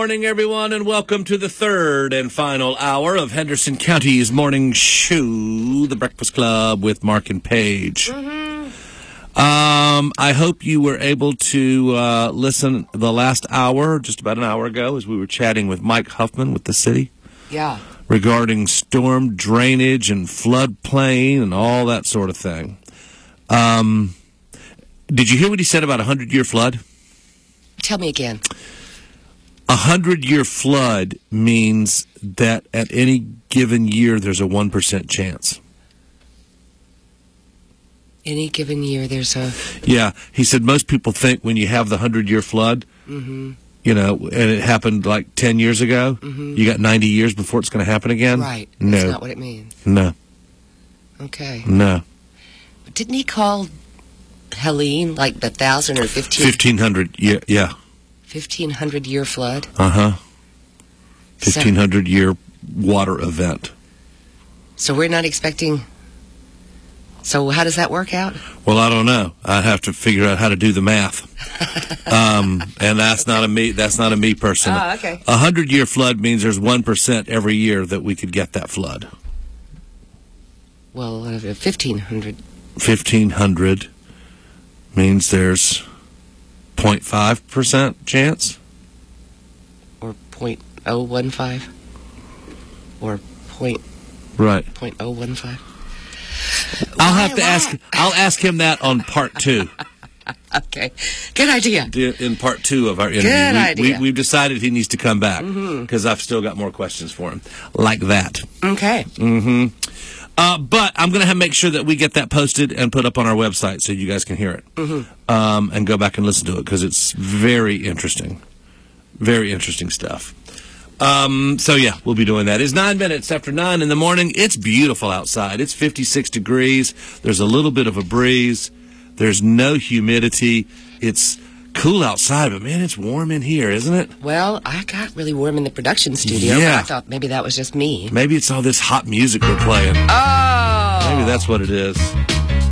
morning, everyone, and welcome to the third and final hour of Henderson County's morning show, The Breakfast Club with Mark and Paige. I hope you were able to listen the last hour, just about an hour ago, as we were chatting with Mike Huffman with the city. Yeah. Regarding storm drainage and floodplain and all that sort of thing. Did you hear what he said about a 100-year flood? Tell me again. A 100-year flood means that at any given year there's a 1% chance. Any given year there's a... Yeah, he said most people think when you have the 100-year flood, you know, and it happened like 10 years ago, you got 90 years before it's going to happen again. Right. No. That's not what it means. No. Okay. No. Didn't he call Helene like the 1,000 or 1,500, yeah. 1,500-year flood? 1,500-year water event. So we're not expecting... So how does that work out? Well, I don't know. I'd have to figure out how to do the math. And that's not a me person. Oh, okay. A 100-year flood means there's 1% every year that we could get that flood. Well, 1,500. 1,500 means there's 0.5% chance? Or 0.015? Or Right. 0.015? I'll ask him that on part 2. Okay. Good idea. In part 2 of our interview. Good idea. We've decided he needs to come back because I've still got more questions for him. Like that. Okay. But I'm going to make sure that we get that posted and put up on our website so you guys can hear it. And go back and listen to it because it's very interesting. Very interesting stuff. So, yeah, we'll be doing that. It's 9 minutes after 9 in the morning. It's beautiful outside. It's 56 degrees. There's a little bit of a breeze. There's no humidity. It's cool outside, but, man, it's warm in here, isn't it? Well, I got really warm in the production studio, Yeah. but I thought maybe that was just me. Maybe it's all this hot music we're playing. Oh! Maybe that's what it is.